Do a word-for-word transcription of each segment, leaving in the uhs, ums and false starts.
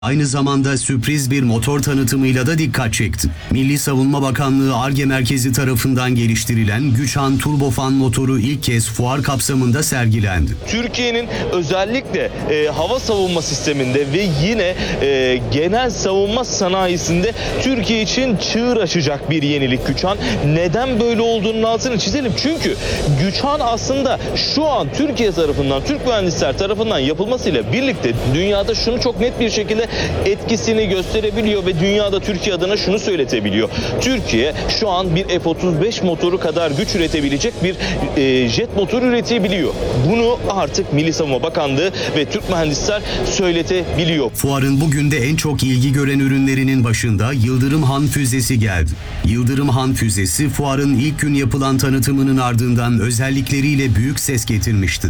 Aynı zamanda sürpriz bir motor tanıtımıyla da dikkat çekti. Milli Savunma Bakanlığı Ar-Ge Merkezi tarafından geliştirilen Güçhan Turbofan motoru ilk kez fuar kapsamında sergilendi. Türkiye'nin özellikle e, hava savunma sisteminde ve yine e, genel savunma sanayisinde Türkiye için çığır açacak bir yenilik Güçhan. Neden böyle olduğunu altını çizelim. Çünkü Güçhan aslında şu an Türkiye tarafından, Türk mühendisler tarafından yapılmasıyla birlikte dünyada şunu çok net bir şekilde etkisini gösterebiliyor ve dünyada Türkiye adına şunu söyletebiliyor. Türkiye şu an bir F otuz beş motoru kadar güç üretebilecek bir e, jet motoru üretebiliyor. Bunu artık Milli Savunma Bakanlığı ve Türk mühendisler söyletebiliyor. Fuarın bugün de en çok ilgi gören ürünlerinin başında Yıldırım Han füzesi geldi. Yıldırım Han füzesi fuarın ilk gün yapılan tanıtımının ardından özellikleriyle büyük ses getirmişti.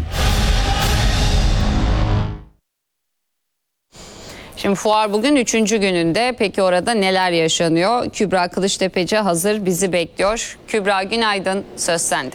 Şimdi fuar bugün üçüncü gününde. Peki orada neler yaşanıyor? Kübra Kılıçtepeci hazır bizi bekliyor. Kübra günaydın, söz sende.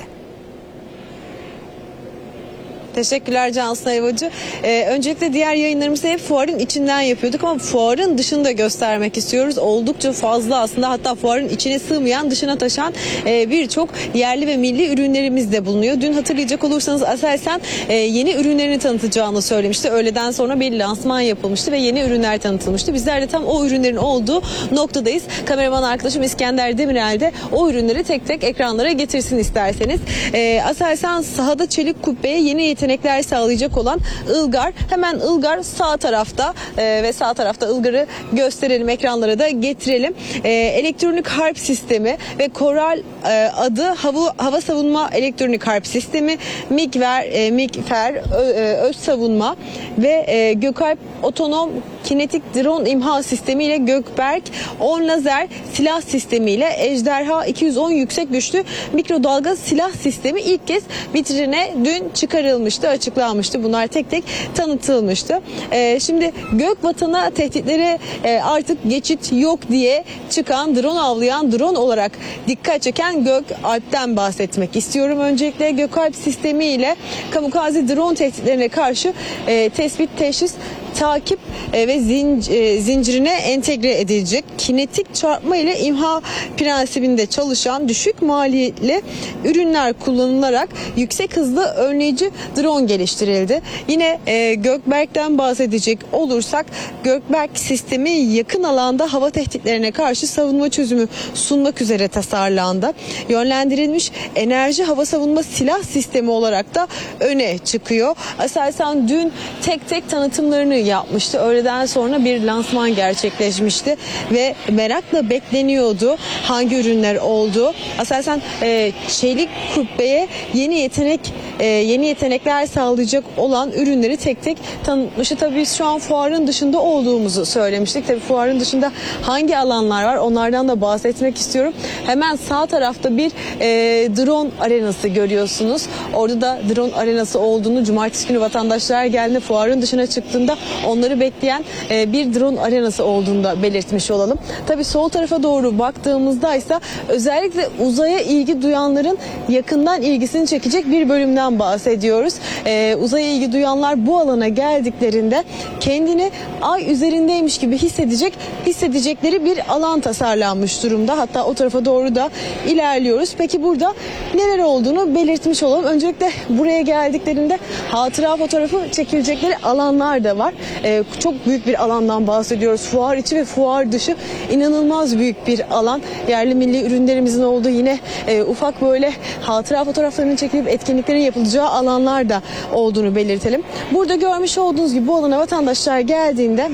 Teşekkürler Cansu Ayvacı. Ee, öncelikle diğer yayınlarımızı hep fuarın içinden yapıyorduk ama fuarın dışında göstermek istiyoruz. Oldukça fazla aslında, hatta fuarın içine sığmayan, dışına taşan e, birçok yerli ve milli ürünlerimiz de bulunuyor. Dün hatırlayacak olursanız Aselsan e, yeni ürünlerini tanıtacağını söylemişti. Öğleden sonra bir lansman yapılmıştı ve yeni ürünler tanıtılmıştı. Bizler de tam o ürünlerin olduğu noktadayız. Kameraman arkadaşım İskender Demirel de o ürünleri tek tek ekranlara getirsin isterseniz. E, Aselsan sahada çelik kubbeye yeni yetenekler yetenekler sağlayacak olan Ilgar. Hemen Ilgar sağ tarafta e, ve sağ tarafta Ilgar'ı gösterelim, ekranlara da getirelim. E, elektronik harp sistemi ve Koral e, adı hava, hava savunma elektronik harp sistemi, MİGVER, e, MİGFER, ö, e, öz savunma ve e, Gökalp otonom kinetik drone imha sistemi ile Gökberk on lazer silah sistemi ile Ejderha iki yüz on yüksek güçlü mikrodalga silah sistemi ilk kez vitrine dün çıkarılmıştı, açıklanmıştı. Bunlar tek tek tanıtılmıştı. Ee, şimdi gök vatana tehditlere e, artık geçit yok diye çıkan, drone avlayan drone olarak dikkat çeken Gökalp'ten bahsetmek istiyorum. Öncelikle Gökalp sistemi ile kamikaze drone tehditlerine karşı e, tespit, teşhis, takip e, ve zinc, e, zincirine entegre edilecek kinetik çarpma ile imha prensibinde çalışan düşük maliyetli ürünler kullanılarak yüksek hızlı önleyici drone geliştirildi. Yine e, Gökberk'ten bahsedecek olursak, Gökberk sistemi yakın alanda hava tehditlerine karşı savunma çözümü sunmak üzere tasarlandı. Yönlendirilmiş enerji hava savunma silah sistemi olarak da öne çıkıyor. Aselsan dün tek tek tanıtımlarını yapmıştı. Öğleden sonra bir lansman gerçekleşmişti ve merakla bekleniyordu hangi ürünler olduğu. Aselsan e, çelik kubbeye yeni yetenek e, yeni yetenekler sağlayacak olan ürünleri tek tek tanıtmıştı. Tabii biz şu an fuarın dışında olduğumuzu söylemiştik. Tabii fuarın dışında hangi alanlar var, onlardan da bahsetmek istiyorum. Hemen sağ tarafta bir e, drone arenası görüyorsunuz. Orada da drone arenası olduğunu, cumartesi günü vatandaşlar geldiğinde, fuarın dışına çıktığında onları bekleyen e, bir drone arenası olduğunu da belirtmiş olalım. Tabii sol tarafa doğru baktığımızda ise özellikle uzaya ilgi duyanların yakından ilgisini çekecek bir bölümden bahsediyoruz. E, uzaya ilgi duyanlar bu alana geldiklerinde kendini ay üzerindeymiş gibi hissedecek, hissedecekleri bir alan tasarlanmış durumda. Hatta o tarafa doğru da ilerliyoruz. Peki burada neler olduğunu belirtmiş olalım. Öncelikle buraya geldiklerinde hatıra fotoğrafı çekilecekleri alanlar da var. Ee, çok büyük bir alandan bahsediyoruz. Fuar içi ve fuar dışı inanılmaz büyük bir alan. Yerli milli ürünlerimizin olduğu, yine e, ufak böyle hatıra fotoğraflarının çekilip etkinliklerin yapılacağı alanlar da olduğunu belirtelim. Burada görmüş olduğunuz gibi bu alana vatandaşlar geldiğinde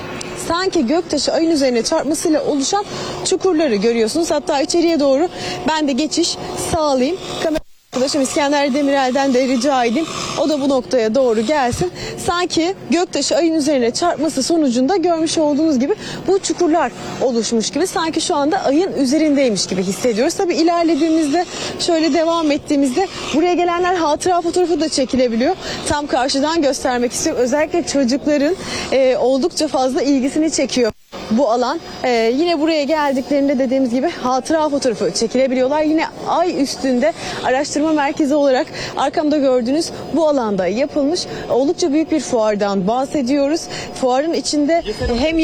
sanki göktaşı ayın üzerine çarpmasıyla oluşan çukurları görüyorsunuz. Hatta içeriye doğru ben de geçiş sağlayayım. Kamera arkadaşım İskender Demirel'den de rica edeyim. O da bu noktaya doğru gelsin. Sanki göktaşı ayın üzerine çarpması sonucunda görmüş olduğunuz gibi bu çukurlar oluşmuş gibi, sanki şu anda ayın üzerindeymiş gibi hissediyoruz. Tabii ilerlediğimizde, şöyle devam ettiğimizde buraya gelenler hatıra fotoğrafı da çekilebiliyor. Tam karşıdan göstermek istiyorum. Özellikle çocukların e, oldukça fazla ilgisini çekiyor. bu alan. Ee, yine buraya geldiklerinde dediğimiz gibi hatıra fotoğrafı çekilebiliyorlar. Yine ay üstünde araştırma merkezi olarak arkamda gördüğünüz bu alanda yapılmış oldukça büyük bir fuardan bahsediyoruz. Fuarın içinde hem